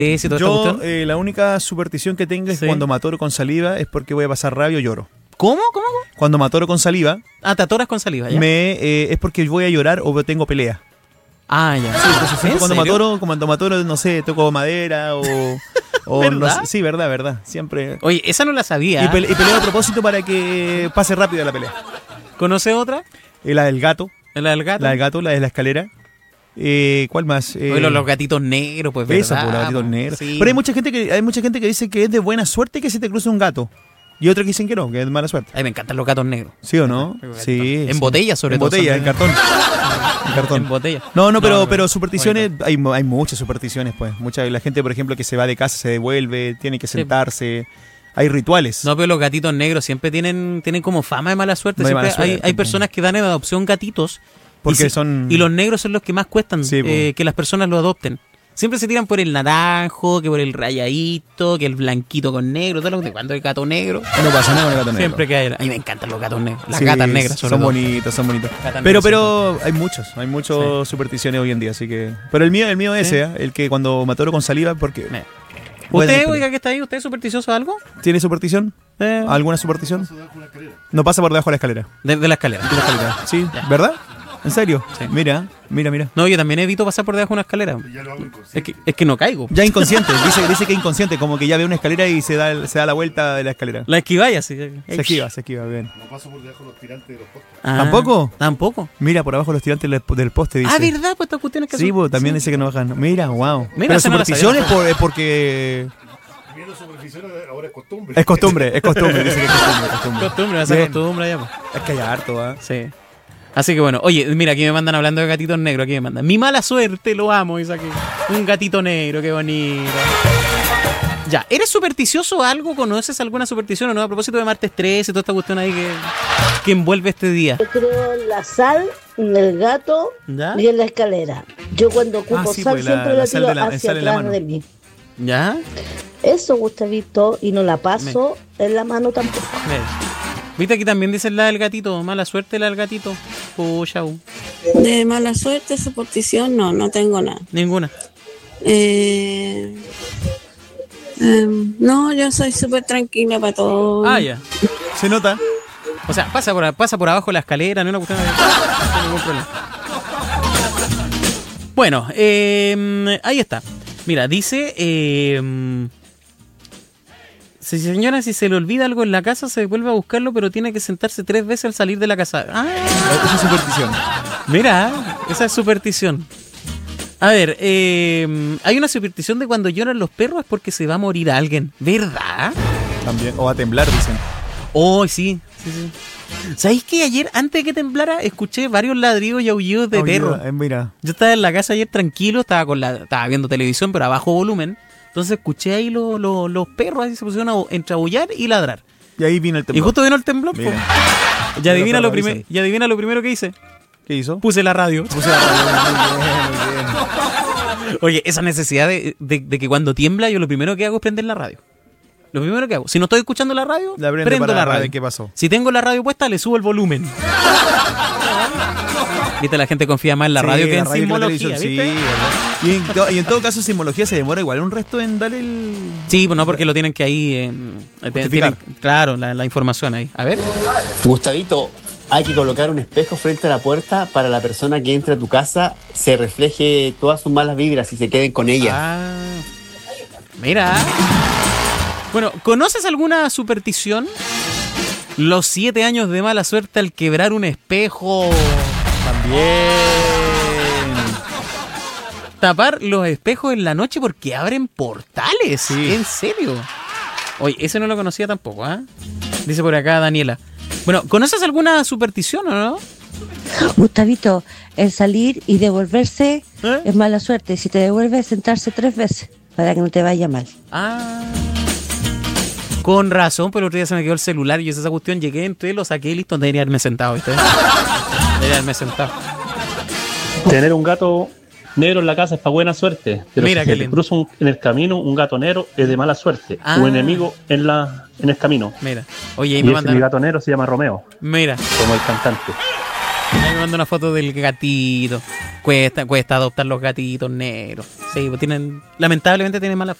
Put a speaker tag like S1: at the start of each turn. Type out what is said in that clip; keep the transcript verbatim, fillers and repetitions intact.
S1: ¿Es toda
S2: Yo,
S1: esta cuestión?
S2: eh, la única superstición que tengo es
S1: Sí.
S2: cuando me atoro con saliva es porque voy a pasar rabia o lloro.
S1: ¿Cómo? ¿Cómo?
S2: Cuando me atoro con saliva,
S1: Ah, te atoras con saliva, ¿ya?
S2: me, eh, es porque voy a llorar o tengo pelea.
S1: Ah, ya.
S2: Sí, entonces siempre
S1: ¿En
S2: cuando me
S1: serio?
S2: atoro, cuando me atoro, no sé, toco madera o... o no
S1: ¿Verdad?
S2: sé. Sí, verdad, verdad. Siempre...
S1: Oye, esa no la sabía.
S2: Y, pele- y peleo a propósito para que pase rápido la pelea.
S1: ¿Conoce otra?
S2: Eh, la del gato,
S1: ¿La del gato?
S2: la del gato, la de la escalera. Eh, ¿Cuál más? Eh,
S1: Oye, los, los gatitos negros, pues,
S2: Esa,
S1: ¿verdad?
S2: por los gatitos
S1: po?
S2: negros.
S1: Sí.
S2: Pero hay mucha gente que hay mucha gente que dice que es de buena suerte que se te cruce un gato. Y otros que dicen que no, que es de mala suerte.
S1: Ay, me encantan los gatos negros.
S2: ¿Sí o no? Sí.
S1: En
S2: sí.
S1: botella, sobre
S2: en
S1: todo.
S2: botella,
S1: son
S2: en
S1: de-
S2: cartón. En cartón.
S1: En botella.
S2: No, no, pero,
S1: No, no,
S2: pero
S1: no.
S2: supersticiones, hay, hay muchas supersticiones, pues. Mucha, la gente, por ejemplo, que se va de casa, se devuelve, tiene que
S1: Sí.
S2: sentarse. Hay rituales.
S1: No, pero los gatitos negros siempre tienen, tienen como fama de mala suerte.
S2: De
S1: Siempre
S2: mala suerte,
S1: hay, hay
S2: pues.
S1: personas que dan en adopción gatitos.
S2: Porque
S1: y si-
S2: son-
S1: Y los negros son los que más cuestan
S2: Sí, po.
S1: eh, que las personas lo adopten. Siempre se tiran por el naranjo, que por el rayadito, que el blanquito con negro, todo lo que cuando el gato negro.
S2: No pasa nada con el gato negro.
S1: Siempre que hay. A mí me encantan los gatos negros. Las
S2: Sí,
S1: gatas negras, sobre
S2: son
S1: todo.
S2: bonitos, son bonitos.
S1: Gatas
S2: Pero,
S1: negras
S2: pero hay muchos, hay muchas supersticiones hoy en día, así que. Pero el mío, el mío es
S1: Sí.
S2: ese, ¿eh? El que cuando me atoro con saliva, porque.
S1: Me-
S2: Voy a
S1: ¿Usted,
S2: tener-
S1: oiga, que está ahí? ¿Usted es supersticioso de algo?
S2: ¿Tiene superstición?
S1: Eh,
S2: ¿Alguna superstición? No pasa por debajo de la escalera.
S1: de, de la escalera.
S2: De la escalera. Sí,
S1: Ya.
S2: ¿verdad? ¿En serio?
S1: Sí.
S2: Mira, mira, mira.
S1: No, yo también evito pasar por debajo de una escalera. Es que, es que no caigo.
S2: Ya inconsciente, dice, dice que inconsciente, como que ya ve una escalera y se da, el- se da la vuelta de la escalera.
S1: La esquiváis así.
S2: Se esquiva, se esquiva, bien.
S3: No paso por debajo de los tirantes de los postes.
S1: Ah,
S2: ¿Tampoco?
S1: Tampoco.
S2: Mira, por abajo los tirantes del del poste, dice.
S1: Ah, ¿verdad? Pues estas cuestiones que
S2: Sí,
S1: son-
S2: pues, también dice que no bajan. Mira, wow.
S1: Mira,
S2: Pero
S1: esa no la
S2: superstición es,
S1: sabía.
S2: por- es porque
S3: Viendo superstición ahora es costumbre.
S2: es costumbre, es costumbre, dice que es costumbre, es costumbre.
S1: Costumbre, esa
S2: Bien.
S1: costumbre ya. Pues.
S2: Es que hay harto, ¿ah?
S1: Sí. Así que bueno, oye, mira, aquí me mandan hablando de gatitos negros, aquí me mandan. Mi mala suerte, lo amo, dice aquí. Un gatito negro, qué bonito. Ya, ¿eres supersticioso o algo? ¿Conoces alguna superstición o no? A propósito de martes trece y toda esta cuestión ahí que, que envuelve este día.
S4: Yo creo en la sal, en el gato
S1: ¿Ya?
S4: y en la escalera. Yo cuando ocupo
S2: Ah, sí,
S4: sal
S2: pues, la-
S4: siempre
S2: la
S4: la,
S2: sal
S4: tiro
S2: de la-
S4: hacia
S2: sal en la
S4: atrás
S2: mano.
S4: de mí.
S1: ¿Ya?
S4: Eso, Gustavito, y no la paso en la mano tampoco.
S1: Ve. ¿Viste aquí también dice la del gatito? Mala suerte la del gatito. Pucha, uh,
S5: De mala suerte, superstición, no, no tengo nada.
S1: ninguna.
S5: Eh, em, no, yo soy súper tranquila para todo.
S1: Ah, ya.
S2: Se nota.
S1: O sea, pasa por, pasa por abajo de la escalera, no es una cuestión de... no hay ningún problema. Bueno, eh, ahí está. Mira, dice... Eh, si señora, si se le olvida algo en la casa, se vuelve a buscarlo, pero tiene que sentarse tres veces al salir de la casa. Ah,
S2: Esa es superstición.
S1: mira, esa es superstición. A ver, eh, hay una superstición de cuando lloran los perros es porque se va a morir alguien. ¿Verdad?
S2: También. O a temblar, dicen.
S1: Oh, sí, sí, sí. ¿Sabéis que ayer, antes de que temblara, escuché varios ladridos y aullidos de
S2: Oh,
S1: perro?
S2: mira, eh, mira.
S1: Yo estaba en la casa ayer tranquilo, estaba con la, estaba viendo televisión, pero a bajo volumen. Entonces escuché ahí lo- lo- los perros ahí se pusieron a entre aullar y ladrar.
S2: Y ahí vino el
S1: Y
S2: temblor.
S1: justo vino el temblor. po.
S2: Mira.
S1: Y adivina
S2: Los
S1: lo,
S2: perros
S1: primer-
S2: avisan.
S1: y adivina lo primero que hice.
S2: ¿Qué hizo?
S1: Puse la radio.
S2: Puse la radio. Muy bien, muy bien.
S1: Oye, esa necesidad de, de- de que cuando tiembla, yo lo primero que hago es prender la radio. Lo primero que hago. Si no estoy escuchando la radio,
S2: La prende
S1: prendo
S2: para
S1: la radio.
S2: ver qué pasó.
S1: Si tengo la radio puesta, le subo el volumen. Viste, la gente confía más en la
S2: Sí,
S1: radio que en
S2: radio que en la
S1: sismología,
S2: televisión,
S1: ¿viste?
S2: Sí, ¿verdad? Y en, to- y en todo caso, sismología se demora igual un resto en darle el.
S1: Sí, pues no, porque lo tienen que ahí... eh,
S2: Justificar.
S1: tienen- claro, la, la información ahí. A ver.
S6: Gustavito, hay que colocar un espejo frente a la puerta para la persona que entra a tu casa se refleje todas sus malas vibras y se queden con ella.
S1: Ah, mira. Bueno, ¿conoces alguna superstición? Los siete años de mala suerte al quebrar un espejo.
S2: También.
S1: Tapar los espejos en la noche porque abren portales.
S2: Sí.
S1: ¿En serio? Oye, ese no lo conocía tampoco, ¿ah? Dice por acá Daniela. Bueno, ¿conoces alguna superstición o no?
S7: Gustavito, el salir y devolverse
S1: ¿Eh?
S7: es mala suerte. Si te devuelves, sentarse tres veces para que no te vaya mal.
S1: Ah. Con razón, pero el otro día se me quedó el celular y yo hice esa cuestión, llegué, entré, lo saqué y listo, debería haberme sentado, ¿viste? Debería haberme sentado.
S8: Tener un gato negro en la casa es para buena suerte. Pero
S1: Mira
S8: si
S1: qué
S8: se te
S1: lindo.
S8: cruza un- en el camino un gato negro es de mala suerte.
S1: Ah.
S8: O enemigo en la en el camino.
S1: Mira, oye, ahí
S8: Y
S1: me
S8: ese mi
S1: mandaron.
S8: gato negro se llama Romeo,
S1: Mira,
S8: como el cantante.
S1: ahí me manda una foto del gatito. Cuesta, cuesta adoptar los gatitos negros. Sí, pues tienen, lamentablemente tienen mala